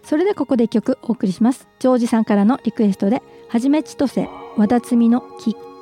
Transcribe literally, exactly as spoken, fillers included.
それでここで一曲お送りします。ジョージさんからのリクエストではじめちとせ和田摘みのきっ